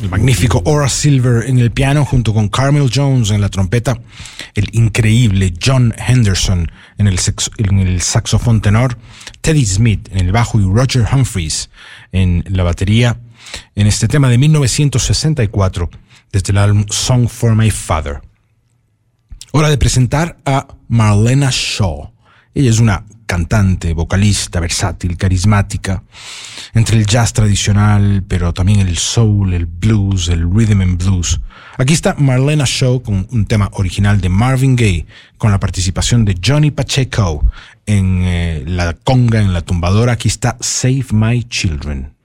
el magnífico Horace Silver en el piano junto con Carmel Jones en la trompeta, el increíble John Henderson en el saxofón tenor, Teddy Smith en el bajo y Roger Humphreys en la batería, en este tema de 1964 desde el álbum Song for My Father. Hora de presentar a Marlena Shaw. Ella es una cantante, vocalista, versátil, carismática, entre el jazz tradicional, pero también el soul, el blues, el rhythm and blues. Aquí está Marlena Shaw con un tema original de Marvin Gaye, con la participación de Johnny Pacheco en la conga, en la tumbadora. Aquí está Save My Children.